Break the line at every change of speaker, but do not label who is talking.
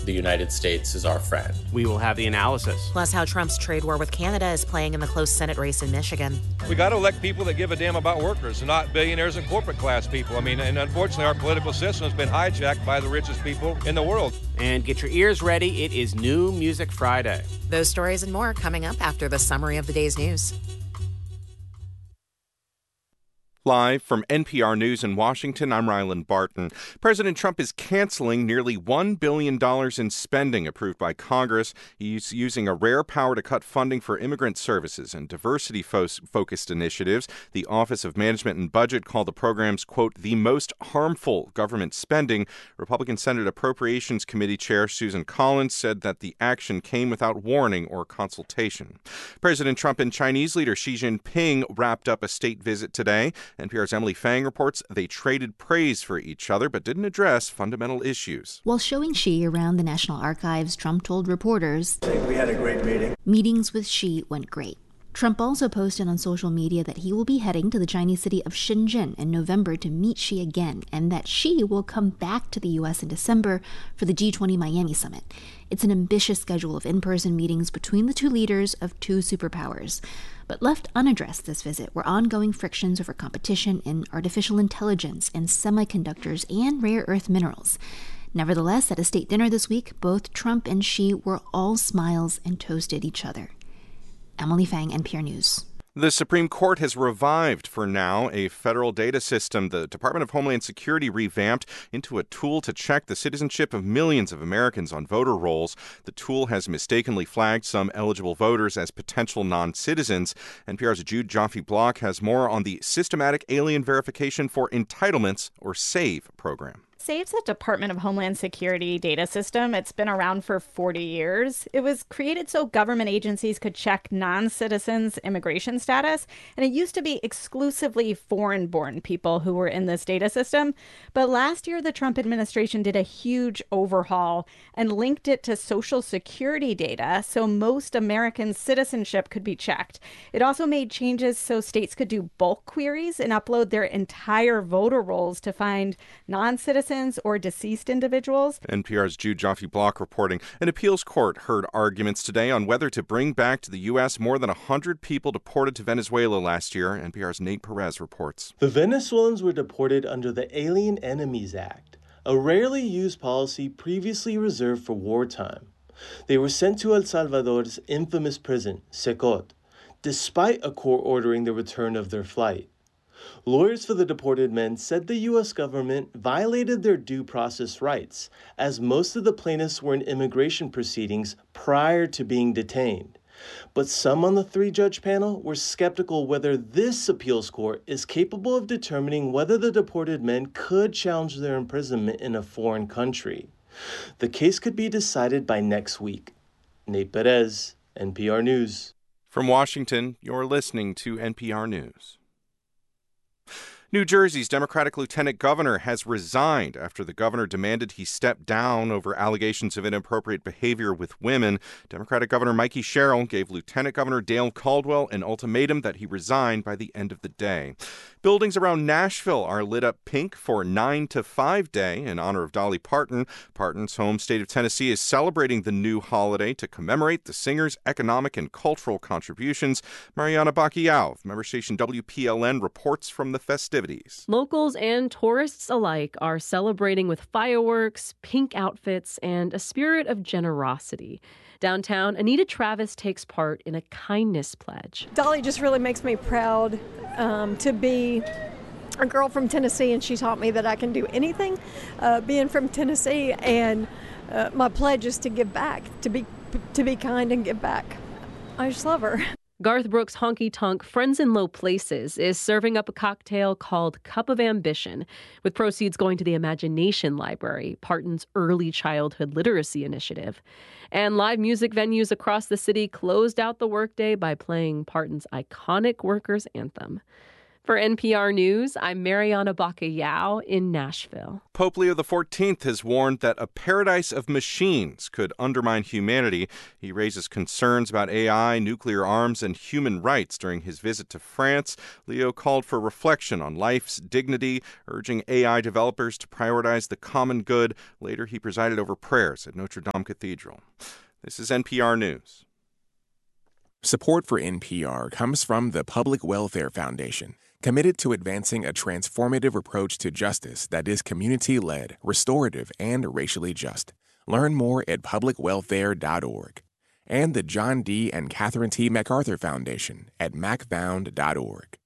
the United States is our friend.
We will have the analysis.
Plus how Trump's trade war with Canada is playing in the close Senate race in Michigan.
We got to elect people that give a damn about workers and not billionaires and corporate class people. And unfortunately, our political system has been hijacked by the richest people in the world.
And get your ears ready. It is New Music Friday.
Those stories and more coming up after the summary of the day's news.
Live from NPR News in Washington, I'm Ryland Barton. President Trump is canceling nearly $1 billion in spending approved by Congress. He's using a rare power to cut funding for immigrant services and diversity-focused initiatives. The Office of Management and Budget called the programs, quote, the most harmful government spending. Republican Senate Appropriations Committee Chair Susan Collins said that the action came without warning or consultation. President Trump and Chinese leader Xi Jinping wrapped up a state visit today. NPR's Emily Fang reports they traded praise for each other but didn't address fundamental issues.
While showing Xi around the National Archives, Trump told reporters,
I think we had a great meeting.
Meetings with Xi went great. Trump also posted on social media that he will be heading to the Chinese city of Shenzhen in November to meet Xi again, and that Xi will come back to the U.S. in December for the G20 Miami summit. It's an ambitious schedule of in-person meetings between the two leaders of two superpowers. But left unaddressed this visit were ongoing frictions over competition in artificial intelligence and semiconductors and rare earth minerals. Nevertheless, at a state dinner this week, both Trump and Xi were all smiles and toasted each other. Emily Fang, NPR News.
The Supreme Court has revived, for now, a federal data system the Department of Homeland Security revamped into a tool to check the citizenship of millions of Americans on voter rolls. The tool has mistakenly flagged some eligible voters as potential non-citizens. NPR's Jude Joffe-Block has more on the Systematic Alien Verification for Entitlements, or SAVE, program.
SAVE's a Department of Homeland Security data system. It's been around for 40 years. It was created so government agencies could check non-citizens' immigration status, and it used to be exclusively foreign-born people who were in this data system. But last year, the Trump administration did a huge overhaul and linked it to Social Security data so most American citizenship could be checked. It also made changes so states could do bulk queries and upload their entire voter rolls to find non-citizens or deceased individuals.
NPR's Jude Joffe-Block reporting. An appeals court heard arguments today on whether to bring back to the U.S. more than 100 people deported to Venezuela last year. NPR's Nate Perez reports.
The Venezuelans were deported under the Alien Enemies Act, a rarely used policy previously reserved for wartime. They were sent to El Salvador's infamous prison, Secot, despite a court ordering the return of their flight. Lawyers for the deported men said the U.S. government violated their due process rights, as most of the plaintiffs were in immigration proceedings prior to being detained. But some on the three-judge panel were skeptical whether this appeals court is capable of determining whether the deported men could challenge their imprisonment in a foreign country. The case could be decided by next week. Nate Perez, NPR News.
From Washington, you're listening to NPR News. New Jersey's Democratic Lieutenant Governor has resigned after the governor demanded he step down over allegations of inappropriate behavior with women. Democratic Governor Mikey Sherrill gave Lieutenant Governor Dale Caldwell an ultimatum that he resign by the end of the day. Buildings around Nashville are lit up pink for 9 to 5 Day in honor of Dolly Parton. Parton's home state of Tennessee is celebrating the new holiday to commemorate the singer's economic and cultural contributions. Mariana Bacchiao of member station WPLN reports from the festivities.
Locals and tourists alike are celebrating with fireworks, pink outfits, and a spirit of generosity. Downtown, Anita Travis takes part in a kindness pledge.
Dolly just really makes me proud to be a girl from Tennessee, and she taught me that I can do anything being from Tennessee, and my pledge is to give back, to be kind and give back. I just love her.
Garth Brooks' Honky Tonk Friends in Low Places is serving up a cocktail called Cup of Ambition, with proceeds going to the Imagination Library, Parton's early childhood literacy initiative. And live music venues across the city closed out the workday by playing Parton's iconic workers' anthem. For NPR News, I'm Mariana Bacallao in Nashville.
Pope Leo XIV has warned that a paradise of machines could undermine humanity. He raises concerns about AI, nuclear arms, and human rights during his visit to France. Leo called for reflection on life's dignity, urging AI developers to prioritize the common good. Later, he presided over prayers at Notre Dame Cathedral. This is NPR News.
Support for NPR comes from the Public Welfare Foundation, committed to advancing a transformative approach to justice that is community-led, restorative, and racially just. Learn more at publicwelfare.org. And the John D. and Catherine T. MacArthur Foundation at macfound.org.